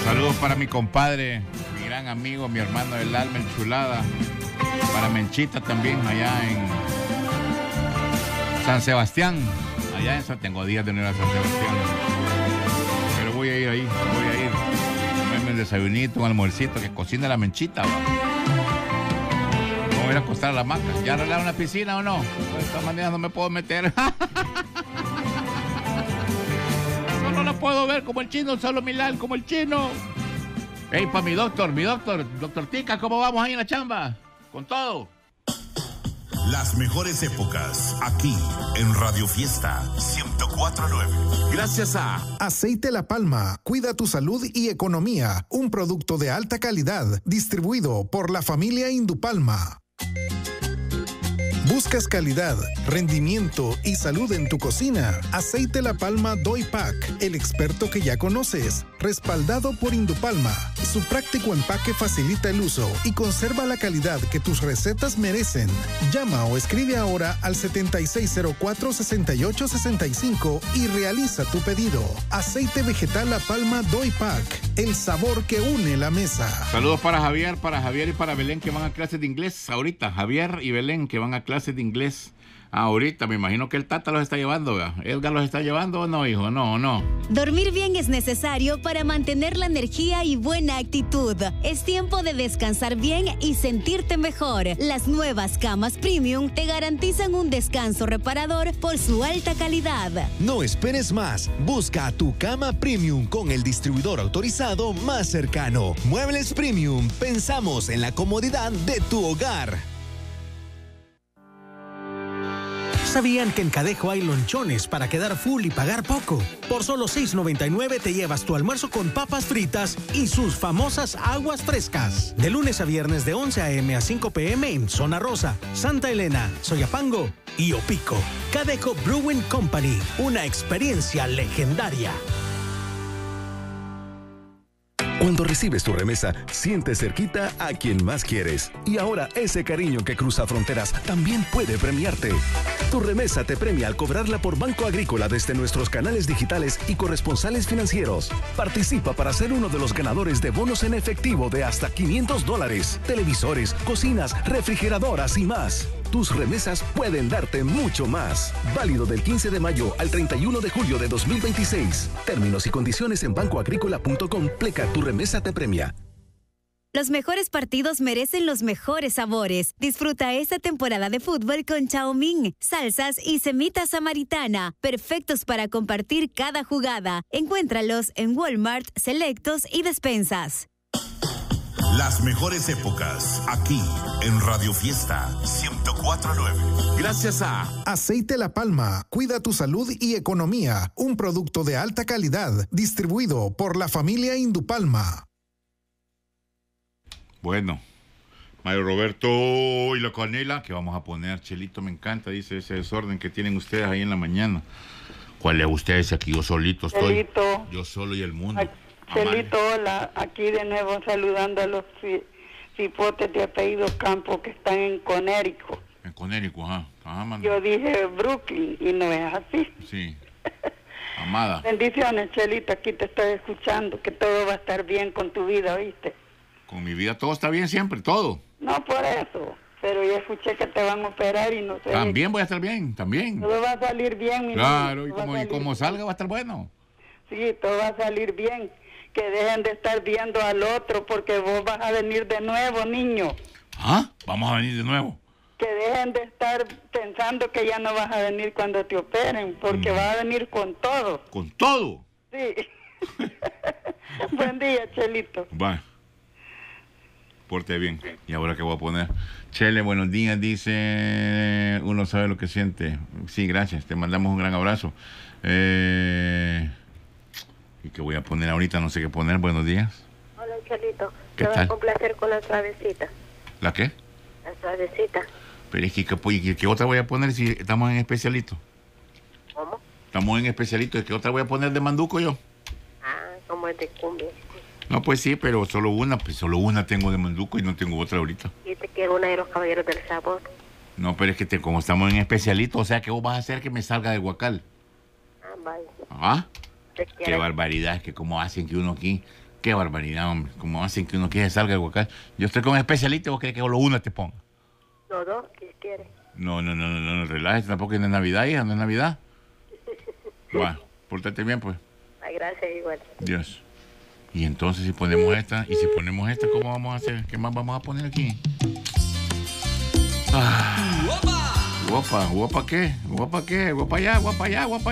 Saludos para mi compadre, mi gran amigo, mi hermano del alma, enchulada. Para Menchita también, allá en San Sebastián. Allá en San... Tengo días de no ir a San Sebastián. Pero voy a ir ahí, voy a ir. Comerme el desayunito, un almuercito que cocina la Menchita. No voy a acostar a la hamaca. ¿Ya arreglaron la piscina o no? De esta manera no me puedo meter. No la puedo ver como el chino, solo Milán como el chino. Ey, para mi doctor, doctor Tica, ¿cómo vamos ahí en la chamba? Con todo. Las mejores épocas, aquí en Radio Fiesta 104.9. Gracias a Aceite La Palma, cuida tu salud y economía. Un producto de alta calidad, distribuido por la familia Indupalma. ¿Buscas calidad, rendimiento y salud en tu cocina? Aceite La Palma Doi Pack, el experto que ya conoces, respaldado por Indupalma. Su práctico empaque facilita el uso y conserva la calidad que tus recetas merecen. Llama o escribe ahora al 7604-6865 y realiza tu pedido. Aceite vegetal La Palma Doi Pack, el sabor que une la mesa. Saludos para Javier y para Belén que van a clases de inglés ahorita. Javier y Belén que van a clases de inglés ahorita. Me imagino que el Tata los está llevando, ¿verdad? ¿Edgar los está llevando o no, hijo? No. Dormir bien es necesario para mantener la energía y buena actitud. Es tiempo de descansar bien y sentirte mejor. Las nuevas camas Premium te garantizan un descanso reparador por su alta calidad. No esperes más. Busca tu cama Premium con el distribuidor autorizado más cercano. Muebles Premium. Pensamos en la comodidad de tu hogar. ¿Sabían que en Cadejo hay lonchones para quedar full y pagar poco? Por solo $6.99 te llevas tu almuerzo con papas fritas y sus famosas aguas frescas. De lunes a viernes de 11 a.m. a 5 p.m. en Zona Rosa, Santa Elena, Soyapango y Opico. Cadejo Brewing Company, una experiencia legendaria. Cuando recibes tu remesa, sientes cerquita a quien más quieres. Y ahora ese cariño que cruza fronteras también puede premiarte. Tu remesa te premia al cobrarla por Banco Agrícola desde nuestros canales digitales y corresponsales financieros. Participa para ser uno de los ganadores de bonos en efectivo de hasta $500, televisores, cocinas, refrigeradoras y más. Tus remesas pueden darte mucho más. Válido del 15 de mayo al 31 de julio de 2026. Términos y condiciones en bancoagrícola.com. Pleca, tu remesa te premia. Los mejores partidos merecen los mejores sabores. Disfruta esta temporada de fútbol con Chow Mein, salsas y semita samaritana, perfectos para compartir cada jugada. Encuéntralos en Walmart, Selectos y Despensas. Las mejores épocas, aquí en Radio Fiesta 104.9. Gracias a Aceite La Palma, cuida tu salud y economía. Un producto de alta calidad, distribuido por la familia Indupalma. Bueno, Mario Roberto y la canela, que vamos a poner, Chelito, me encanta, dice ese desorden que tienen ustedes ahí en la mañana. ¿Cuál es ustedes aquí? Yo solito estoy. Chelito. Yo solo y el mundo. Chelito, hola, aquí de nuevo saludando a los cipotes de apellido Campo que están en Conérico. En Conérico, ajá. Yo dije Brooklyn y no es así. Sí. Amada. Bendiciones, Chelito, aquí te estoy escuchando, que todo va a estar bien con tu vida, ¿oíste? Con mi vida todo está bien siempre, todo. No por eso, pero ya escuché que te van a operar y no sé. También voy a estar bien, también. Todo va a salir bien, mi claro, niño, y como salga va a estar bueno. Sí, todo va a salir bien. Que dejen de estar viendo al otro porque vos vas a venir de nuevo, niño. ¿Ah? ¿Vamos a venir de nuevo? Que dejen de estar pensando que ya no vas a venir cuando te operen, porque vas a venir con todo. ¿Con todo? Sí. Buen día, Chelito. Va. Porte bien. ¿Y ahora qué voy a poner? Chele, buenos días, dice... Uno sabe lo que siente. Sí, gracias. Te mandamos un gran abrazo. ¿Y qué voy a poner ahorita? No sé qué poner. Buenos días. Hola, Chelito. ¿Qué Te tal? va a complacer con la suavecita. ¿La qué? La suavecita. Pero es que, ¿qué otra voy a poner si estamos en especialito? ¿Cómo? Estamos en especialito. ¿Qué otra voy a poner de manduco yo? Ah, como es de cumbia. No, pues sí, pero solo una. Pues solo una tengo de manduco y no tengo otra ahorita. Y te quiero una de los caballeros del sabor. No, pero es que como estamos en especialito, o sea que vos vas a hacer que me salga de guacal. Ah, vaya. ¿Ah? Te Qué quiero. barbaridad, es que como hacen que uno aquí Qué barbaridad, hombre. ¿Cómo hacen que uno quiere salga el guacal? Yo estoy con un especialista y vos querés que solo una te ponga. Los dos, si quiere. No, relájate, tampoco no es Navidad, hija, no es Navidad. Bueno, pórtate bien, pues. Ay, gracias, igual. Dios. Y entonces si ponemos esta, ¿cómo vamos a hacer? ¿Qué más vamos a poner aquí? ¿Guapa qué? ¿Guapa allá?